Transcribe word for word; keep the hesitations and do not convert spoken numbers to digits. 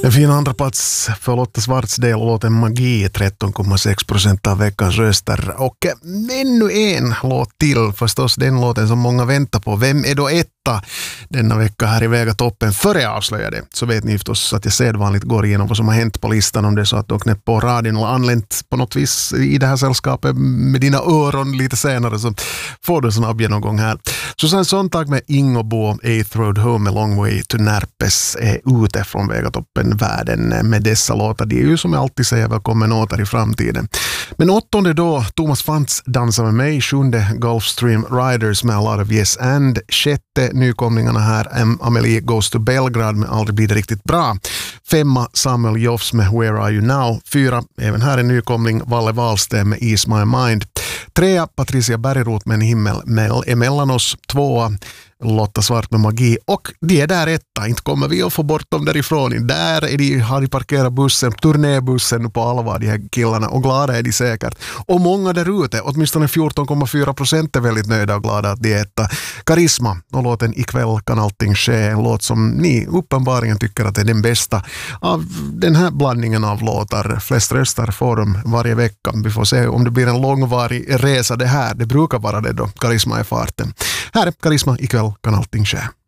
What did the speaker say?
En fin andra plats för Lotta Svartsdel och låten Magi, tretton komma sex procent av veckans röster. Och ännu en låt till, förstås den låten som många väntar på. Vem är då etta denna vecka här i Vegatoppen? Före jag avslöjar det så vet ni förstås att jag sedvanligt går igenom vad som har hänt på listan, om det är så att du har knäppt på radion eller anlänt på något vis i det här sällskapet med dina öron lite senare, så får du en snabb genomgång här. Susanne Sontag med Ingobo, Eighth Road Home, A Long Way to Närpes är ute från Vegatoppen-världen med dessa låtar. Det är ju som jag alltid säger välkommen åter i framtiden. Men åttonde då, Thomas Fantz dansar med mig, sjunde Gulfstream Riders med A Lot of Yes and, sjätte nykomlingarna här, Amelie Goes to Belgrad med Aldrig blir det riktigt bra, femma Samuel Joffs med Where Are You Now, fyra, även här en nykomling, Valle Wahlsten med Ease My Mind, trea Patricia Bergroth med En himmel emellan oss, tvåa Lotta Svart med Magi, och de är där etta, inte kommer vi att få bort dem därifrån. Där är de, har de parkerat bussen, turnébussen på allvar, de här killarna, och glada är de säkert. Och många där ute, åtminstone fjorton komma fyra procent är väldigt nöjda och glada att de är etta. Karisma och låten Ikväll kan allting ske, en låt som ni uppenbarligen tycker att är den bästa av den här blandningen av låtar. Flest röster får de varje vecka. Vi får se om det blir en långvarig resa det här. Det brukar vara det då Karisma är farten. Här är Karisma, Ikväll kan allting ske.